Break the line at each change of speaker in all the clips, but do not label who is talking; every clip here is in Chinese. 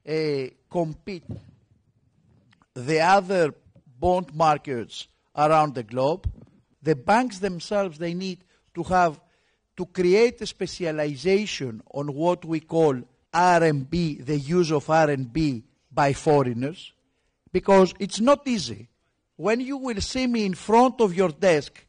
compete the other bond markets around the globe. The banks themselves, they need to create a specialization on what we call RMB, the use of RMB by foreigners, because it's not easy. When you will see me in front of your desk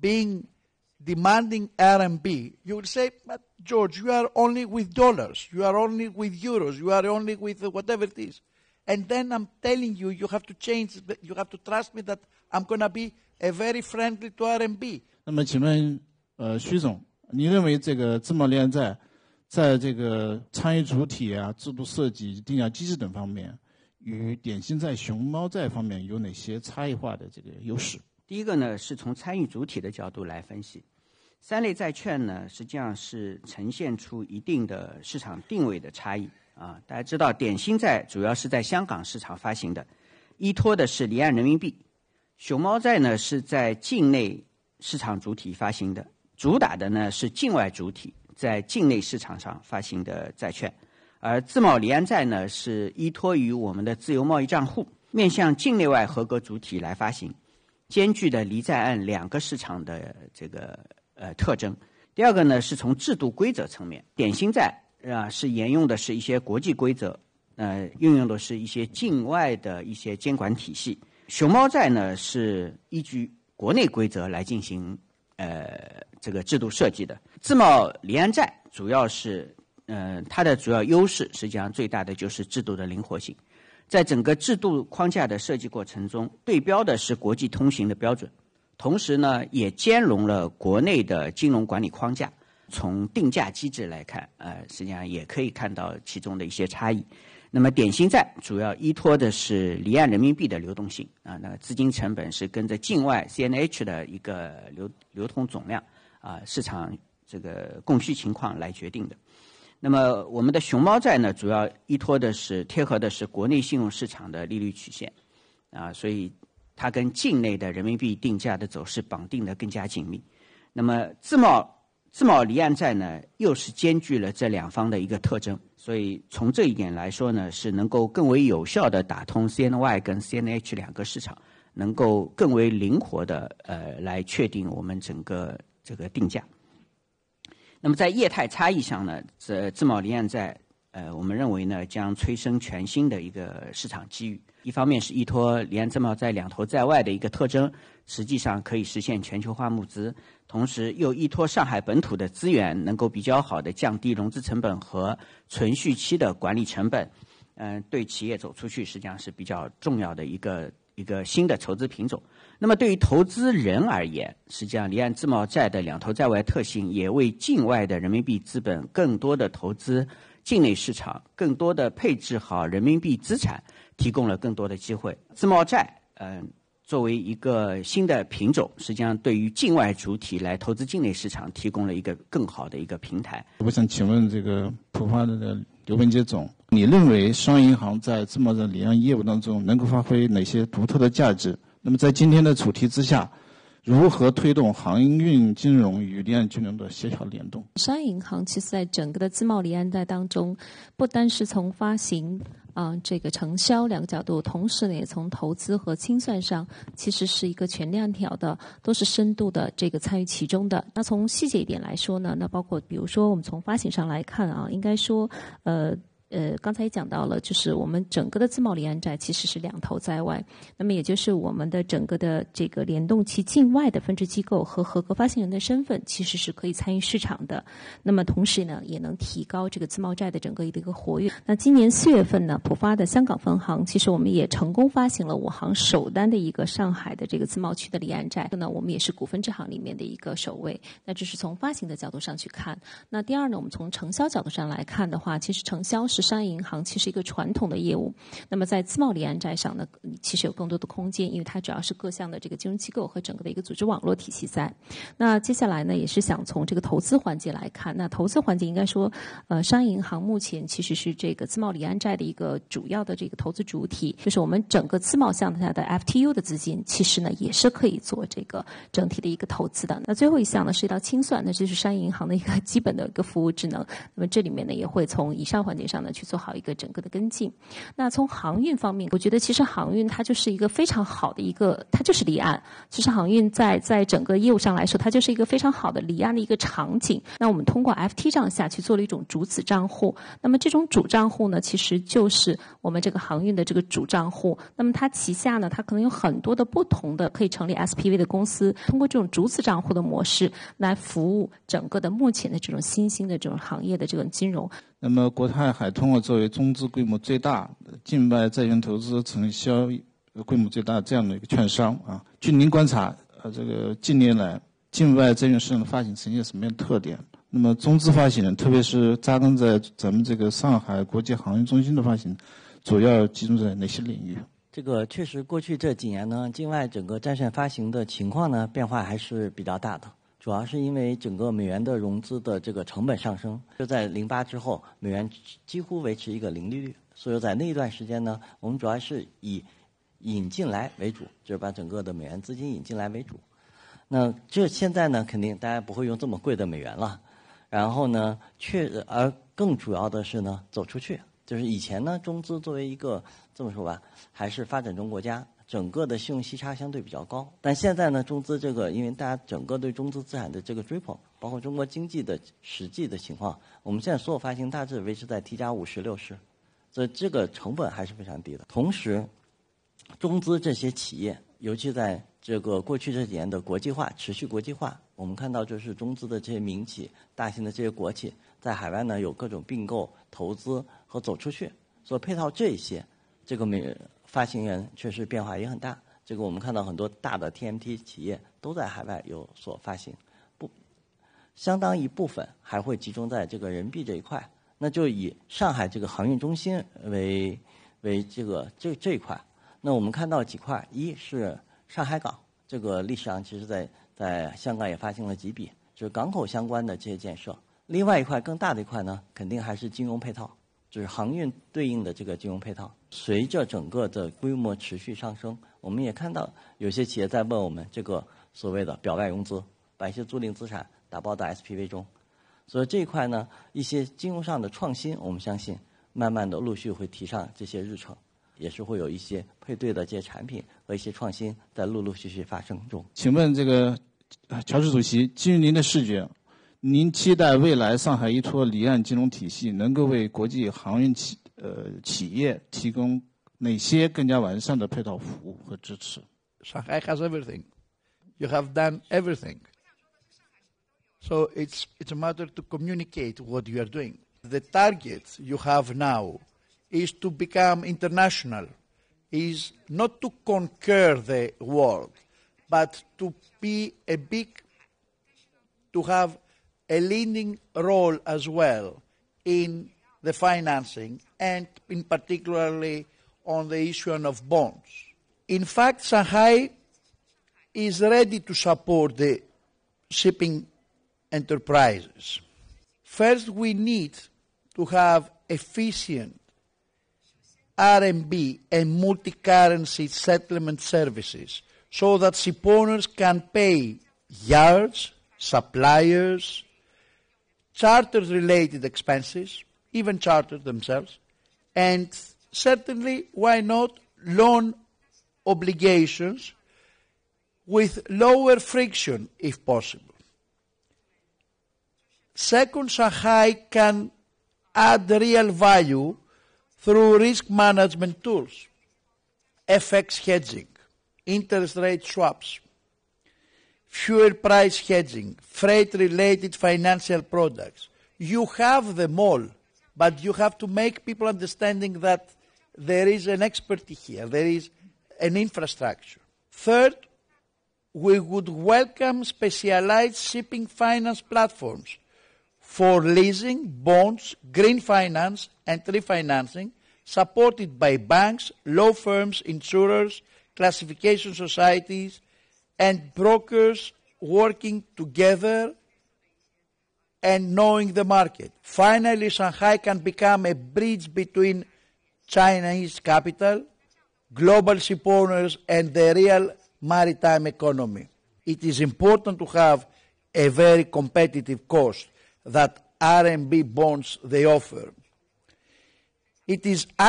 demanding RMB, you will say, but George, you are only with dollars, you are only with euros, you are only with whatever it is. And then I'm telling you, you have to change, you have to trust me that I'm going to be a very friendly to RMB.
那么请问徐总，你认为这个自贸联债在这个参与主体啊、制度设计、定价机制等方面，与典型债、熊猫债方面有哪些差异化的这个优势？
第一个呢，是从参与主体的角度来分析。三类债券呢，实际上是呈现出一定的市场定位的差异啊。大家知道，典型债主要是在香港市场发行的，依托的是离岸人民币；熊猫债呢是在境内市场主体发行的，主打的呢是境外主体在境内市场上发行的债券。而自贸离岸债呢，是依托于我们的自由贸易账户，面向境内外合格主体来发行，兼具的离在岸两个市场的这个特征。第二个呢，是从制度规则层面，典型债是沿用的是一些国际规则，运用的是一些境外的一些监管体系。熊猫债呢是依据国内规则来进行这个制度设计的。自贸离岸债主要是它的主要优势实际上最大的就是制度的灵活性，在整个制度框架的设计过程中，对标的是国际通行的标准，同时呢也兼容了国内的金融管理框架。从定价机制来看，实际上也可以看到其中的一些差异。那么典型债主要依托的是离岸人民币的流动性啊，那资金成本是跟着境外 CNH 的一个流通总量市场这个供需情况来决定的。那么我们的熊猫债呢，主要依托的是贴合的是国内信用市场的利率曲线所以它跟境内的人民币定价的走势绑定的更加紧密。那么自贸离岸债呢，又是兼具了这两方的一个特征，所以从这一点来说呢，是能够更为有效的打通 CNY 跟 CNH 两个市场，能够更为灵活的来确定我们整个这个定价。那么在业态差异上呢，自贸离岸债我们认为呢将催生全新的一个市场机遇。一方面是依托离岸自贸在两头在外的一个特征，实际上可以实现全球化募资，同时又依托上海本土的资源，能够比较好的降低融资成本和存续期的管理成本，对企业走出去实际上是比较重要的一个新的筹资品种。那么对于投资人而言，实际上离岸自贸债的两头在外特性也为境外的人民币资本更多的投资境内市场，更多的配置好人民币资产，提供了更多的机会。自贸债作为一个新的品种，实际上对于境外主体来投资境内市场提供了一个更好的一个平台。
我想请问这个浦发的刘文杰总，你认为商业银行在自贸的离岸业务当中能够发挥哪些独特的价值？那么在今天的主题之下，如何推动航运金融与离岸金融的协调联动？
商业银行其实在整个的自贸离岸债当中，不单是从发行这个承销两个角度，同时呢也从投资和清算上，其实是一个全链条的，都是深度的这个参与其中的。那从细节一点来说呢，那包括比如说我们从发行上来看应该说刚才也讲到了，就是我们整个的自贸离岸债其实是两头在外，那么也就是我们的整个的这个联动其境外的分支机构和合格发行人的身份，其实是可以参与市场的。那么同时呢，也能提高这个自贸债的整个一个活跃。那今年4月份呢，浦发的香港分行，其实我们也成功发行了我行首单的一个上海的这个自贸区的离岸债。那我们也是股份制行里面的一个首位。那这是从发行的角度上去看。那第二呢，我们从承销角度上来看的话，其实承销是商业银行其实一个传统的业务，那么在自贸离岸债上呢，其实有更多的空间，因为它主要是各项的这个金融机构和整个的一个组织网络体系在。那接下来呢，也是想从这个投资环节来看，那投资环节应该说，商业银行目前其实是这个自贸离岸债的一个主要的这个投资主体，就是我们整个自贸项下的 FTU 的资金，其实呢也是可以做这个整体的一个投资的。那最后一项呢，涉及到清算，那这是商业银行的一个基本的一个服务职能。那么这里面呢，也会从以上环节上呢， 呢去做好一个整个的跟进。那从航运方面，我觉得其实航运它就是一个非常好的一个，它就是离岸。其实航运在整个业务上来说，它就是一个非常好的离岸的一个场景。那我们通过 FT 账下去做了一种主子账户，那么这种主账户呢，其实就是我们这个航运的这个主账户。那么它旗下呢，它可能有很多的不同的可以成立 SPV 的公司，通过这种主子账户的模式来服务整个的目前的这种新兴的这种行业的这种金融。
那么国泰海通作为中资规模最大、境外债券投资承销规模最大这样的一个券商啊，据您观察，这个近年来境外债券市场的发行呈现什么样的特点？那么中资发行人，特别是扎根在咱们这个上海国际航运中心的发行，主要集中在哪些领域？
这个确实，过去这几年呢，境外整个债券发行的情况呢，变化还是比较大的。主要是因为整个美元的融资的这个成本上升，就在08之后，美元几乎维持一个零利率，所以在那一段时间呢，我们主要是以引进来为主，就是把整个的美元资金引进来为主。那这现在呢，肯定大家不会用这么贵的美元了。然后呢，而更主要的是呢，走出去。就是以前呢，中资作为一个这么说吧，还是发展中国家，整个的信用息差相对比较高。但现在呢，中资这个，因为大家整个对中资资产的这个追捧，包括中国经济的实际的情况，我们现在所有发行大致维持在 T+50、60，所以这个成本还是非常低的。同时，中资这些企业，尤其在这个过去这几年的国际化、持续国际化，我们看到就是中资的这些民企、大型的这些国企，在海外呢有各种并购、投资和走出去，所配套这些，这个发行人确实变化也很大。这个我们看到很多大的 TMT 企业都在海外有所发行，相当一部分还会集中在这个人民币这一块。那就以上海这个航运中心为这一块。那我们看到几块，一是上海港，这个历史上其实在香港也发行了几笔，就是港口相关的这些建设。另外一块更大的一块呢，肯定还是金融配套，就是航运对应的这个金融配套。随着整个的规模持续上升，我们也看到有些企业在问我们这个所谓的表外融资，把一些租赁资产打包到 SPV 中。所以这一块呢，一些金融上的创新，我们相信慢慢的陆续会提上这些日程。也是会有一些配对的这些产品和一些创新在陆陆续续发生中。
请问这个乔治主席，基于您的视觉，您期待未来上海依托离岸金融体系能够为国际航运企业提供哪些更加完善的配套服务和支持？
Shanghai has everything. You have done everything. So it's a matter to communicate what you are doing. The target you have now is to become international, is not to conquer the world, but to be to have a leading role as well in the financing and in particularly on the issuance of bonds. In fact, Shanghai is ready to support the shipping enterprises. First, we need to have efficient RMB and multi-currency settlement services so that ship owners can pay yards, suppliers, charter-related expenses, even charters themselves, and certainly, why not, loan obligations with lower friction if possible. Second, Shanghai can add real value through risk management tools, FX hedging, interest rate swaps, fuel price hedging, freight-related financial products. You have them all, but you have to make people understanding that there is an expertise here, there is an infrastructure. Third, we would welcome specialized shipping finance platforms for leasing, bonds, green finance, and refinancing, supported by banks, law firms, insurers, classification societies, and brokers working together and knowing the market. Finally, Shanghai can become a bridge between Chinese capital, global ship owners, and the real maritime economy. It is important to have a very competitive cost that RMB bonds they offer. It is